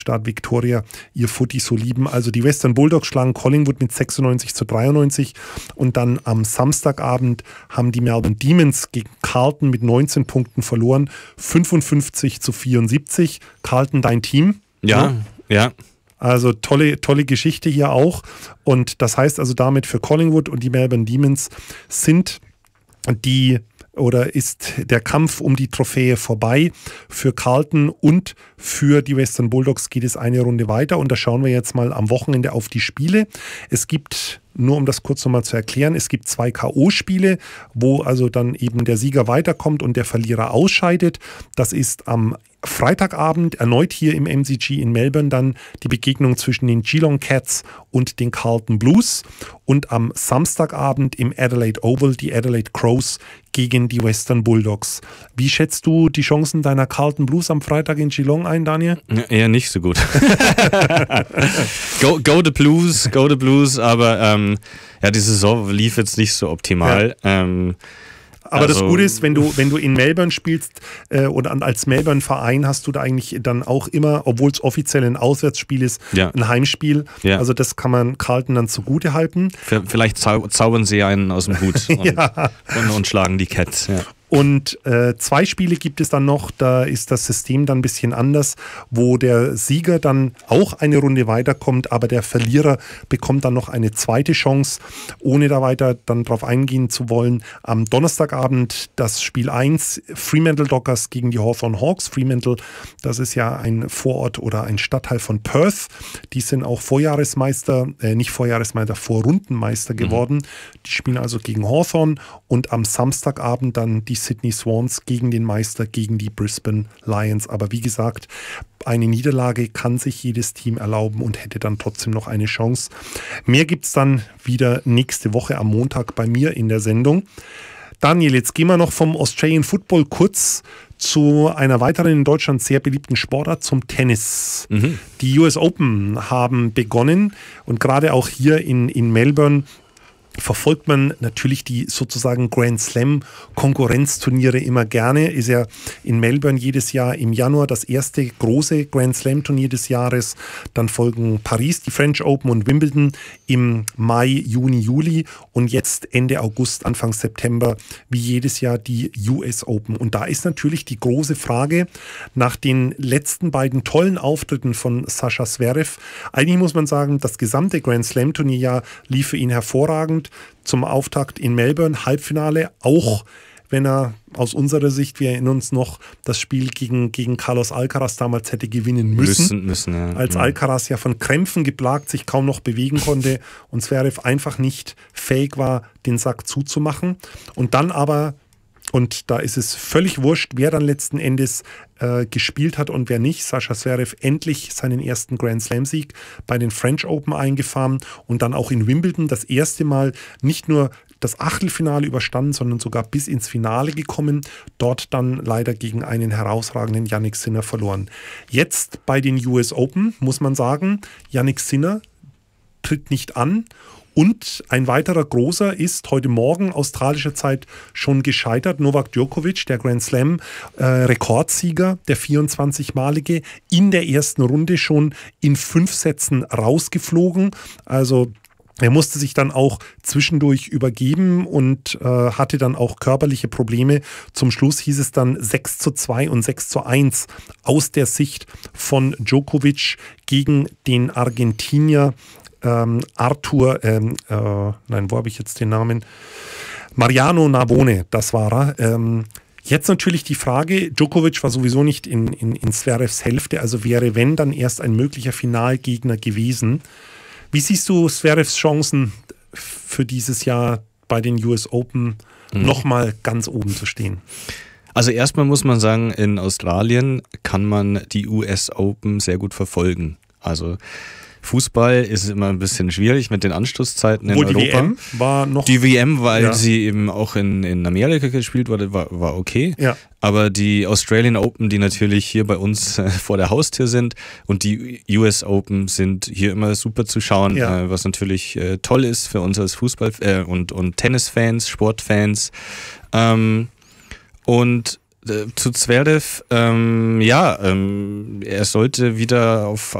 Stadt Victoria ihr Footy so lieben. Also die Western Bulldogs schlagen Collingwood mit 96-93 und dann am Samstagabend haben die Melbourne Demons gegen Carlton mit 19 Punkten verloren, 55-74. Carlton, dein Team? Ja. Also tolle Geschichte hier auch. Und das heißt also damit für Collingwood und die Melbourne Demons ist der Kampf um die Trophäe vorbei. Für Carlton und für die Western Bulldogs geht es eine Runde weiter und da schauen wir jetzt mal am Wochenende auf die Spiele. Es gibt, nur um das kurz nochmal zu erklären, es gibt 2 K.O.-Spiele, wo also dann eben der Sieger weiterkommt und der Verlierer ausscheidet. Das ist am Freitagabend erneut hier im MCG in Melbourne dann die Begegnung zwischen den Geelong Cats und den Carlton Blues und am Samstagabend im Adelaide Oval die Adelaide Crows gegen die Western Bulldogs. Wie schätzt du die Chancen deiner Carlton Blues am Freitag in Geelong ein, Daniel? Ja, eher nicht so gut. go the Blues, aber die Saison lief jetzt nicht so optimal. Ja. Aber das Gute ist, wenn du in Melbourne spielst oder als Melbourne-Verein hast du da eigentlich dann auch immer, obwohl es offiziell ein Auswärtsspiel ist, ein Heimspiel. Ja. Also das kann man Carlton dann zugute halten. Vielleicht zaubern sie einen aus dem Hut und schlagen die Cats. Ja. Und 2 Spiele gibt es dann noch, da ist das System dann ein bisschen anders, wo der Sieger dann auch eine Runde weiterkommt, aber der Verlierer bekommt dann noch eine zweite Chance, ohne da weiter dann drauf eingehen zu wollen. Am Donnerstagabend das Spiel 1, Fremantle Dockers gegen die Hawthorn Hawks. Fremantle, das ist ja ein Vorort oder ein Stadtteil von Perth. Die sind auch Vorrundenmeister geworden. Die spielen also gegen Hawthorn und am Samstagabend dann die Sydney Swans gegen den Meister, gegen die Brisbane Lions. Aber wie gesagt, eine Niederlage kann sich jedes Team erlauben und hätte dann trotzdem noch eine Chance. Mehr gibt es dann wieder nächste Woche am Montag bei mir in der Sendung. Daniel, jetzt gehen wir noch vom Australian Football kurz zu einer weiteren in Deutschland sehr beliebten Sportart, zum Tennis. Die US Open haben begonnen und gerade auch hier in Melbourne verfolgt man natürlich die sozusagen Grand Slam Konkurrenzturniere immer gerne. Ist ja in Melbourne jedes Jahr im Januar das erste große Grand Slam Turnier des Jahres. Dann folgen Paris, die French Open und Wimbledon im Mai, Juni, Juli und jetzt Ende August, Anfang September wie jedes Jahr die US Open. Und da ist natürlich die große Frage nach den letzten beiden tollen Auftritten von Sascha Zverev. Eigentlich muss man sagen, das gesamte Grand Slam Turnierjahr lief für ihn hervorragend. Zum Auftakt in Melbourne, Halbfinale, auch wenn er aus unserer Sicht, wir erinnern uns noch, das Spiel gegen Carlos Alcaraz damals hätte gewinnen müssen. Ja. Als Alcaraz ja von Krämpfen geplagt sich kaum noch bewegen konnte und Zverev einfach nicht fähig war, den Sack zuzumachen. Und dann aber, und da ist es völlig wurscht, wer dann letzten Endes gespielt hat und wer nicht. Sascha Zverev endlich seinen ersten Grand Slam Sieg bei den French Open eingefahren und dann auch in Wimbledon das erste Mal nicht nur das Achtelfinale überstanden, sondern sogar bis ins Finale gekommen. Dort dann leider gegen einen herausragenden Jannik Sinner verloren. Jetzt bei den US Open muss man sagen, Jannik Sinner tritt nicht an. Und ein weiterer großer ist heute Morgen australischer Zeit schon gescheitert. Novak Djokovic, der Grand Slam Rekordsieger, der 24-malige, in der ersten Runde schon in 5 Sätzen rausgeflogen. Also er musste sich dann auch zwischendurch übergeben und hatte dann auch körperliche Probleme. Zum Schluss hieß es dann 6:2 und 6:1 aus der Sicht von Djokovic gegen den Argentinier wo habe ich jetzt den Namen? Mariano Narbone, das war er. Jetzt natürlich die Frage, Djokovic war sowieso nicht in Zverevs Hälfte, also wäre, wenn, dann erst ein möglicher Finalgegner gewesen. Wie siehst du Zverevs Chancen für dieses Jahr bei den US Open nochmal ganz oben zu stehen? Also erstmal muss man sagen, in Australien kann man die US Open sehr gut verfolgen. Also Fußball ist immer ein bisschen schwierig mit den Anstoßzeiten in Europa. Die WM war noch... Die WM, weil sie eben auch in Amerika gespielt wurde, war okay. Ja. Aber die Australian Open, die natürlich hier bei uns vor der Haustür sind und die US Open sind hier immer super zu schauen, was natürlich toll ist für uns als Fußball- und Tennisfans, Sportfans. Und Zu Zverev, er sollte wieder auf